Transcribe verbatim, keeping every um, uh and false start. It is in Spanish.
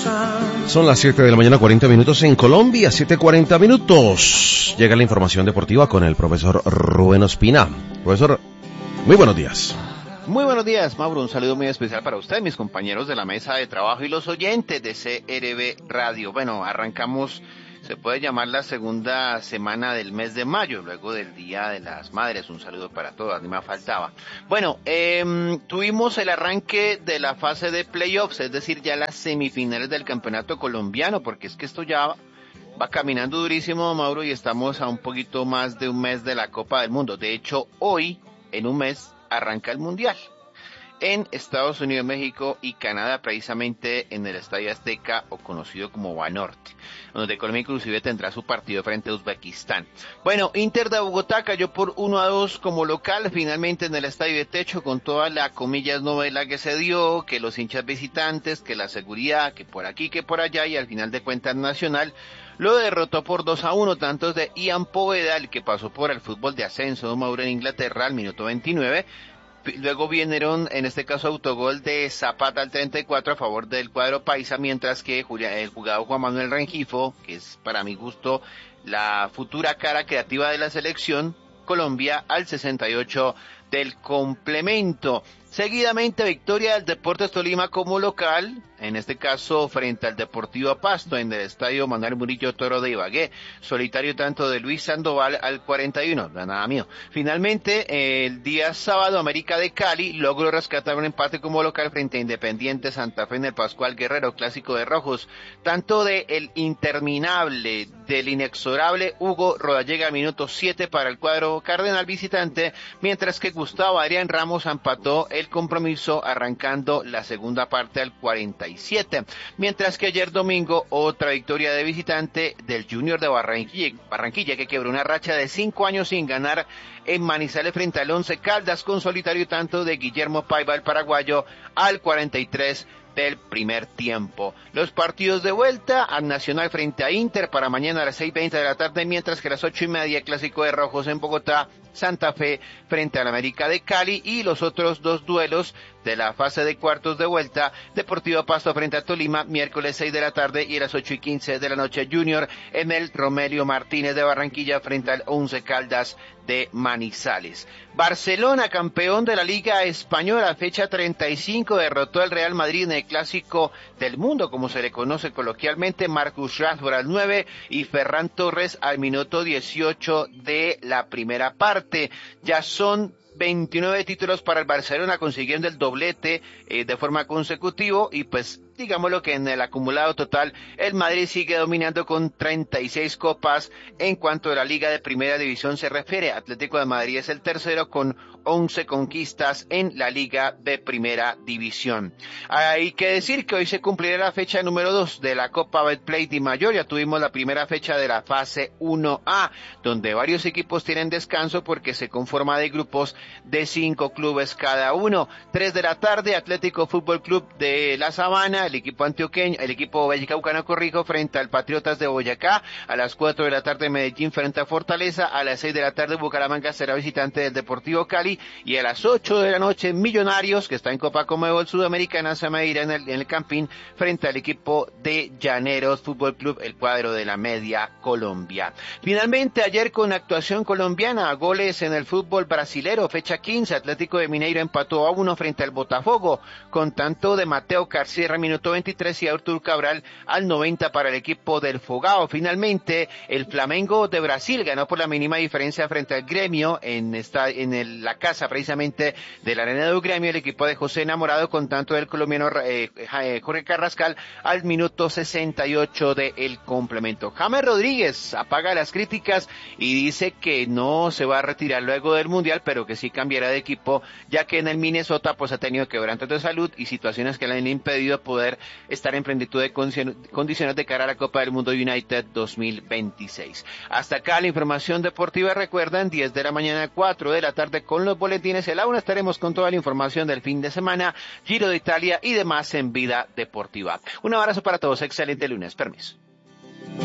Son las siete de la mañana, cuarenta minutos en Colombia, siete cuarenta minutos. Llega la información deportiva con el profesor Rubén Ospina. Profesor, muy buenos días. Muy buenos días, Mauro. Un saludo muy especial para usted, mis compañeros de la mesa de trabajo y los oyentes de C R B Radio. Bueno, arrancamos, se puede llamar la segunda semana del mes de mayo, luego del Día de las Madres. Un saludo para todas, ni me faltaba. Bueno, eh, tuvimos el arranque de la fase de playoffs, es decir, ya las semifinales del campeonato colombiano, porque es que esto ya va caminando durísimo, Mauro, y estamos a un poquito más de un mes de la Copa del Mundo. De hecho, hoy, en un mes, arranca el Mundial en Estados Unidos, México y Canadá, precisamente en el Estadio Azteca, o conocido como Banorte, donde Colombia inclusive tendrá su partido frente a Uzbekistán. Bueno, Inter de Bogotá cayó por uno a dos como local, finalmente en el Estadio de Techo, con toda la, comillas, novela que se dio, que los hinchas visitantes, que la seguridad, que por aquí, que por allá, y al final de cuentas Nacional lo derrotó por dos a uno, tantos de Ian Poveda, el que pasó por el fútbol de ascenso, Mauro, en Inglaterra, al minuto veintinueve. Luego vinieron, en este caso, autogol de Zapata al treinta y cuatro a favor del cuadro paisa, mientras que el jugador Juan Manuel Rengifo, que es para mi gusto la futura cara creativa de la selección Colombia, al sesenta y ocho del complemento. Seguidamente, victoria del Deportes Tolima como local, en este caso frente al Deportivo Pasto en el Estadio Manuel Murillo Toro de Ibagué. Solitario tanto de Luis Sandoval al cuarenta y uno, nada mío. Finalmente, el día sábado, América de Cali logró rescatar un empate como local frente a Independiente Santa Fe en el Pascual Guerrero, clásico de rojos. Tanto de el interminable, del inexorable Hugo Rodallega, minuto siete para el cuadro cardenal visitante, mientras que Gustavo Adrián Ramos empató el compromiso arrancando la segunda parte al cuarenta y siete, mientras que ayer domingo otra victoria de visitante del Junior de Barranquilla, Barranquilla que quebró una racha de cinco años sin ganar en Manizales frente al Once Caldas, con solitario tanto de Guillermo Paiva, el paraguayo, al cuarenta y tres del primer tiempo. Los partidos de vuelta, al Nacional frente a Inter para mañana a las seis y veinte de la tarde, mientras que a las ocho y media, clásico de rojos en Bogotá, Santa Fe frente al América de Cali, y los otros dos duelos de la fase de cuartos de vuelta, Deportivo Pasto frente a Tolima, miércoles seis de la tarde, y a las ocho y quince de la noche, Junior en el Romelio Martínez de Barranquilla frente al Once Caldas de Manizales. Barcelona, campeón de la Liga Española, fecha treinta y cinco, derrotó al Real Madrid en el Clásico del Mundo, como se le conoce coloquialmente. Marcus Rashford al nueve y Ferran Torres al minuto dieciocho de la primera parte. Ya son veintinueve títulos para el Barcelona, consiguiendo el doblete eh, de forma consecutiva, y pues digámoslo que en el acumulado total el Madrid sigue dominando con treinta y seis copas. En cuanto a la Liga de Primera División se refiere, Atlético de Madrid es el tercero con once conquistas en la Liga de Primera División. Hay que decir que hoy se cumplirá la fecha número dos de la Copa Betplay Di Mayor. Ya tuvimos la primera fecha de la fase uno A, donde varios equipos tienen descanso porque se conforma de grupos de cinco clubes cada uno. Tres de la tarde, Atlético Fútbol Club de La Sabana, el equipo antioqueño, el equipo vallecaucano, corrijo, frente al Patriotas de Boyacá. A las cuatro de la tarde, Medellín frente a Fortaleza. A las seis de la tarde, Bucaramanga será visitante del Deportivo Cali. Y a las ocho de la noche, Millonarios, que está en Copa Conmebol Sudamericana, se medirá en el, en el Campín frente al equipo de Llaneros Fútbol Club, el cuadro de la Media Colombia. Finalmente, ayer con actuación colombiana, goles en el fútbol brasilero, fecha quince, Atlético de Mineiro empató a uno frente al Botafogo, con tanto de Mateo Carcierra, minuto veintitrés, y Artur Cabral al noventa para el equipo del Fogao. Finalmente, el Flamengo de Brasil ganó por la mínima diferencia frente al Gremio en esta, en el, la casa precisamente de la Arena del Gremio, el equipo de José Enamorado, con tanto del colombiano eh, Jorge Carrascal al minuto sesenta y ocho del complemento. James Rodríguez apaga las críticas y dice que no se va a retirar luego del Mundial, pero que sí cambiará de equipo, ya que en el Minnesota pues ha tenido quebrantos de salud y situaciones que le han impedido poder estar en plenitud de condiciones de cara a la Copa del Mundo United dos mil veintiséis. Hasta acá la información deportiva. Recuerden, diez de la mañana, cuatro de la tarde con los boletines. El aula estaremos con toda la información del fin de semana, Giro de Italia y demás en Vida Deportiva. Un abrazo para todos, excelente lunes, permiso.